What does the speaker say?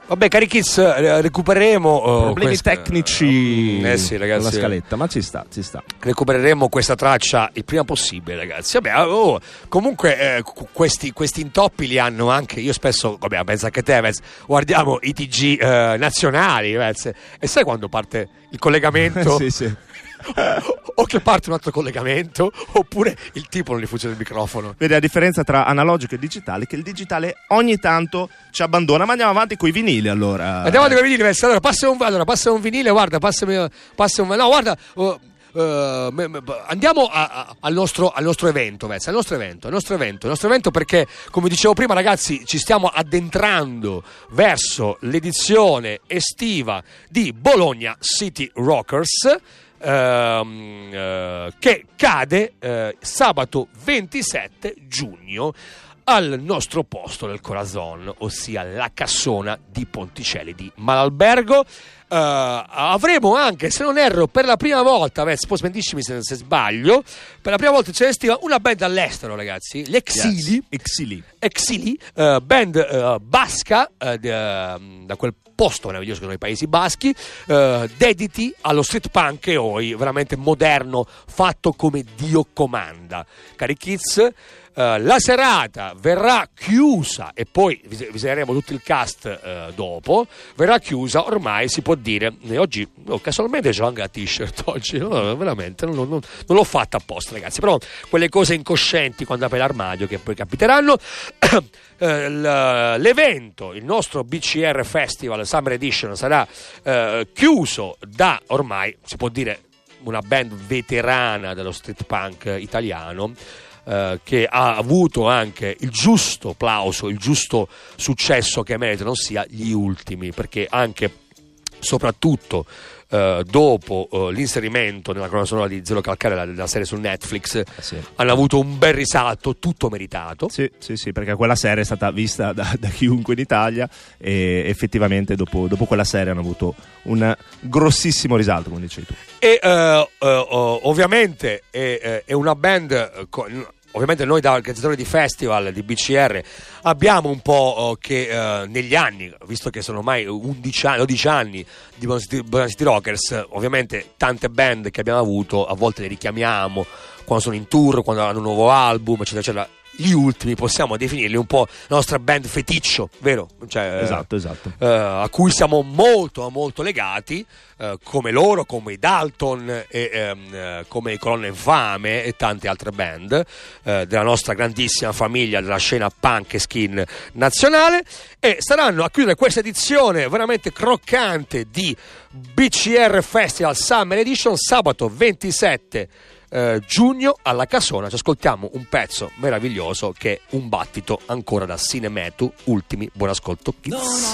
Vabbè, cari kids, recupereremo problemi tecnici sì, ragazzi, con la scaletta, ma ci sta. Recupereremo questa traccia il prima possibile, ragazzi. Vabbè, comunque questi intoppi li hanno anche. Io spesso, vabbè, penso anche te, guardiamo i TG nazionali, e sai quando parte il collegamento? Sì. O che parte un altro collegamento, oppure il tipo non gli funziona il microfono. Vedi la differenza tra analogico e digitale, che il digitale ogni tanto ci abbandona. Ma andiamo avanti coi vinili, allora. Andiamo avanti coi vinili. Allora passa un vinile, guarda, no, guarda, andiamo al nostro evento, al nostro evento, perché, come dicevo prima, ragazzi, ci stiamo addentrando verso l'edizione estiva di Bologna City Rockers, che cade sabato 27 giugno al nostro posto del Corazon, ossia la Cassona di Ponticelli di Malalbergo. Avremo anche, se non erro, per la prima volta, poi smentitemi se sbaglio, per la prima volta c'è estiva una band all'estero, ragazzi, gli Exili, band basca, da quel posto meraviglioso che sono i Paesi Baschi, dediti allo street punk e oi, veramente moderno, fatto come Dio comanda. Cari kids, la serata verrà chiusa, e poi viseremo tutto il cast dopo. Verrà chiusa, ormai si può dire, oggi casualmente c'ho anche la t-shirt oggi, no, veramente non l'ho fatta apposta, ragazzi, però quelle cose incoscienti quando apri l'armadio che poi capiteranno. L'evento, il nostro BCR Festival Summer Edition, sarà chiuso da, ormai si può dire, una band veterana dello street punk italiano, che ha avuto anche il giusto plauso, il giusto successo che meritano, ossia gli ultimi, perché anche soprattutto dopo l'inserimento nella colonna sonora di Zero Calcare, della serie su Netflix, hanno avuto un bel risalto, tutto meritato. Sì, perché quella serie è stata vista da chiunque in Italia, e effettivamente dopo quella serie hanno avuto un grossissimo risalto, come dicevi tu. E ovviamente è una band ovviamente noi da organizzatori di festival di BCR abbiamo un po' che negli anni, visto che sono ormai 12 anni di Bologna City Rockers, ovviamente tante band che abbiamo avuto a volte le richiamiamo quando sono in tour, quando hanno un nuovo album, eccetera eccetera. Gli ultimi possiamo definirli un po' la nostra band feticcio, vero? Cioè, esatto. A cui siamo molto molto legati, come loro, come i Dalton, e come i Colonna Infame e tante altre band della nostra grandissima famiglia della scena punk e skin nazionale, e saranno a chiudere questa edizione veramente croccante di BCR Festival Summer Edition sabato 27 giugno alla Cassona. Ci ascoltiamo un pezzo meraviglioso che è Un battito ancora da Cinemetu. Ultimi, buon ascolto kids.